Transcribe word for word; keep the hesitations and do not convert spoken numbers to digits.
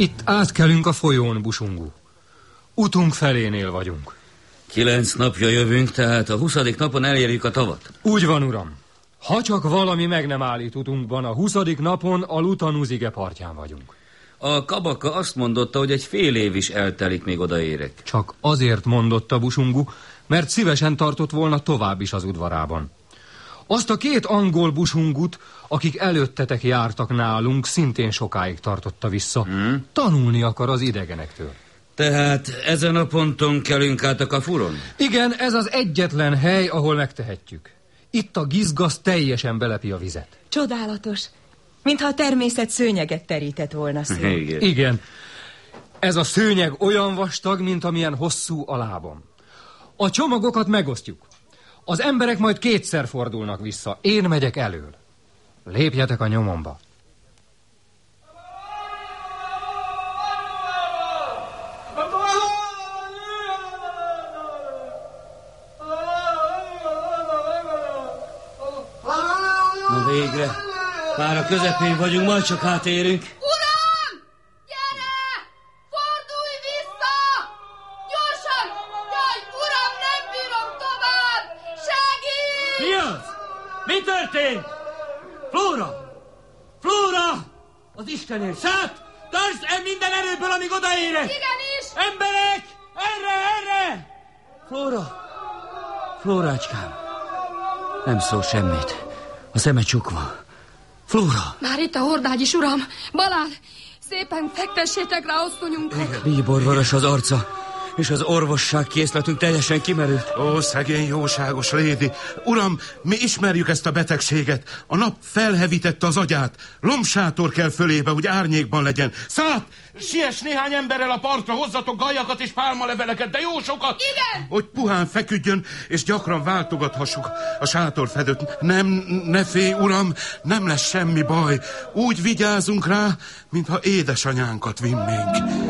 Itt átkelünk a folyón, Busungu. Utunk felénél vagyunk. Kilenc napja jövünk, tehát a huszadik napon elérjük a tavat. Úgy van, uram. Ha csak valami meg nem állít utunkban, a huszadik napon a Lutanuzige partján vagyunk. A kabaka azt mondotta, hogy egy fél év is eltelik, még odaérek. Csak azért mondotta Busungu, mert szívesen tartott volna tovább is az udvarában. Azt a két angol Busungut, akik előttetek jártak nálunk, szintén sokáig tartotta vissza. Hmm? Tanulni akar az idegenektől. Tehát ezen a ponton kelünk át a Kafuron? Igen, ez az egyetlen hely, ahol megtehetjük. Itt a gizgasz teljesen belepi a vizet. Csodálatos. Mintha a természet szőnyeget terített volna szó. Igen. Igen. Ez a szőnyeg olyan vastag, mint amilyen hosszú a lábam. A csomagokat megosztjuk. Az emberek majd kétszer fordulnak vissza. Én megyek elől. Lépjetek a nyomomba. Na végre. Már a közepén vagyunk, majd csak átérünk. Uram! Gyere! Fordulj vissza! Gyorsan! Jaj, uram, nem bírom tovább! Segíts! Mi az? Mi történt? Flóra! Flóra! Az Istenért, sát! Tartsd el minden erőből, amíg odaérek! Igenis! Emberek! Erre, erre! Flóra! Flórácskám! Nem szól semmit. A szeme csukva. Flóra! Már itt a hordágy is, uram! Balázs, szépen fektessétek rá osztonyunkat! Bíborvaros az arca, és az orvosság készletünk teljesen kimerült. Ó, szegény jóságos lédi! Uram, mi ismerjük ezt a betegséget. A nap felhevítette az agyát. Lombsátor kell fölébe, hogy árnyékban legyen. Szállt! Siess néhány emberrel a partra, hozzatok gajakat és pálmaleveleket, de jó sokat! Igen! Hogy puhán feküdjön, és gyakran váltogathassuk a sátorfedőt. Nem, ne félj, uram, nem lesz semmi baj. Úgy vigyázunk rá, mintha édesanyánkat vinnénk.